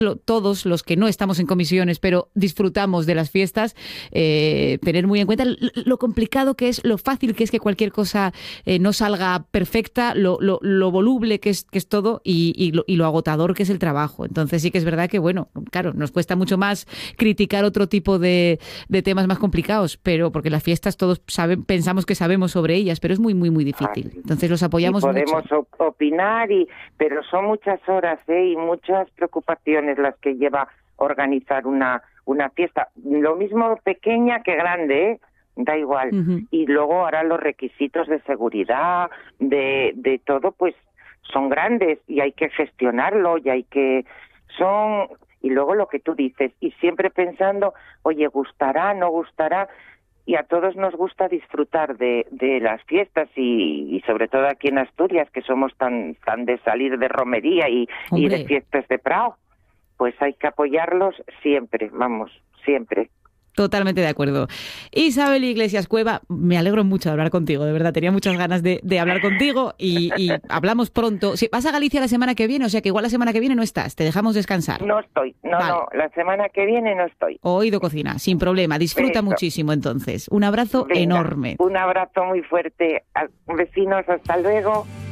todos los que no estamos en comisiones, pero disfrutamos de las fiestas, tener muy en cuenta lo complicado que es, lo fácil que es que cualquier cosa no salga perfecta, lo voluble que es todo y lo agotador que es el trabajo. Entonces sí que es verdad que, bueno, claro, nos cuesta mucho más criticar otro tipo de temas más complicados, pero porque las fiestas todos pensamos que sabemos sobre ellas, pero es muy, muy, muy difícil. Entonces los apoyamos mucho. Podemos opinar, pero son muchas horas y muchas preocupaciones las que lleva organizar una fiesta. Lo mismo pequeña que grande, da igual. Uh-huh. Y luego ahora los requisitos de seguridad, de todo, pues son grandes y hay que gestionarlo y y luego lo que tú dices, y siempre pensando, oye, ¿gustará, no gustará? Y a todos nos gusta disfrutar de las fiestas y sobre todo aquí en Asturias, que somos tan de salir de romería y de fiestas de Prado, pues hay que apoyarlos siempre, siempre. Totalmente de acuerdo. Isabel Iglesias Cueva, me alegro mucho de hablar contigo, de verdad, tenía muchas ganas de hablar contigo y hablamos pronto. Sí, ¿vas a Galicia la semana que viene? O sea que igual la semana que viene no estás, te dejamos descansar. No estoy, vale. No, la semana que viene no estoy. Oído Cocina, sin problema, disfruta muchísimo entonces. Un abrazo enorme. Un abrazo muy fuerte, vecinos, hasta luego.